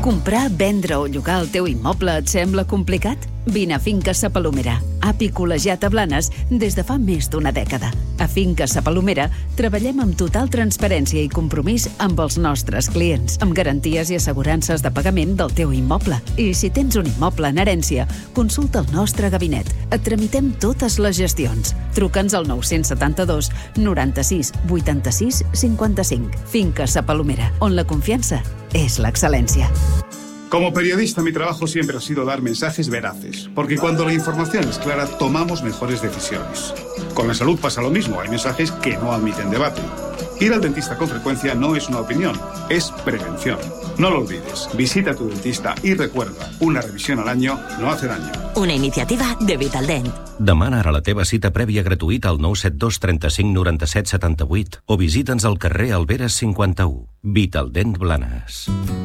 Comprar, vendre o llogar el teu immoble et sembla complicat? Vine a Finques Sa Palomera, api col·legiat a Blanes des de fa més d'una dècada. A Finques Sa Palomera treballem amb total transparència i compromís amb els nostres clients, amb garanties i assegurances de pagament del teu immoble. I si tens un immoble en herència, consulta el nostre gabinet. Et tramitem totes les gestions. Truca'ns al 972 96 86 55. Finques Sa Palomera, on la confiança es la excelencia. Como periodista, mi trabajo siempre ha sido dar mensajes veraces, porque cuando la información es clara, tomamos mejores decisiones. Con la salud pasa lo mismo, hay mensajes que no admiten debate. Ir al dentista con frecuencia no es una opinión, es prevención. No lo olvides, visita a tu dentista y recuerda, una revisión al año no hace daño. Una iniciativa de Vitaldent. Demana ara la teva cita prèvia gratuïta al 972 35 97 78 o visita'ns al carrer Alberes 51. Vitaldent Blanes.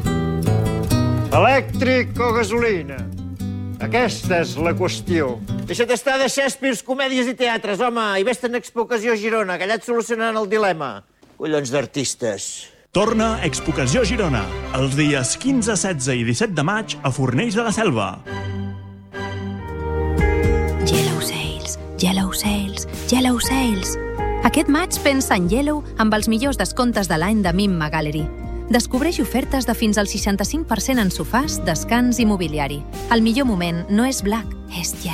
Elèctric o gasolina? Aquesta és la qüestió. Deixa't estar de Shakespeare, comèdies i teatres, home, i vés-te'n a Expocació Girona, que allà et solucionaran el dilema. Collons d'artistes. Torna Expocació Girona, els dies 15, 16 i 17 de maig a Fornells de la Selva. Yellow Sales, Yellow Sales, Yellow Sales. Aquest maig pensa en Yellow amb els millors descomptes de l'any de Mimma Gallery. Descobreix ofertes de fins al 65% en sofàs, descans i mobiliari. El millor moment no és Black, és Yellow.